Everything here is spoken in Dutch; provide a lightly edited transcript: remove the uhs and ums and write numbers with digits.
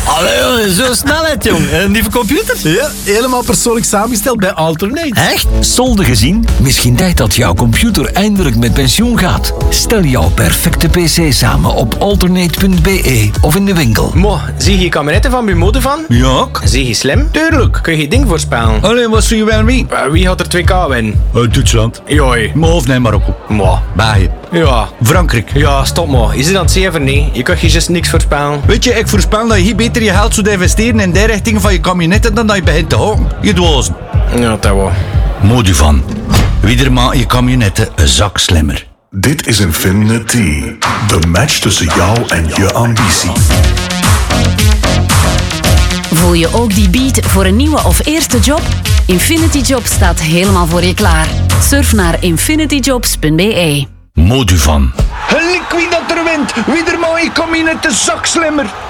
Allee, zo snelheid, jong. En die computer? Ja, helemaal persoonlijk samengesteld bij Alternate. Echt? Solde gezien? Misschien tijd dat jouw computer eindelijk met pensioen gaat. Stel jouw perfecte PC samen op alternate.be of in de winkel. Mo, zie je kameretten van Bumode van? Ja, Zie je slim? tuurlijk. Kun je ding voorspellen? Alleen, wat zie je wel mee? Wie had er 2K winnen? Duitsland. Joi. Of nee, Marokko. Mo. België. Ja. Frankrijk. Ja, stop mo. Is het aan het zeven? Nee. Je kunt je juist niks voorspellen. Weet je, ik voorspel dat je hier beter je geld zou investeren in de richting van je kabinetten dan dat je begint te houden. Je dwazen. Ja, dat wel. Moduvan. Wie maakt je kabinetten een zak slimmer. Dit is Infinity. De match tussen jou en je ambitie. Voel je ook die beat voor een nieuwe of eerste job? Infinity Jobs staat helemaal voor je klaar. Surf naar infinityjobs.be. Moduvan. Gelijk wie dat er wint. Wie maakt je kabinetten een zak slimmer.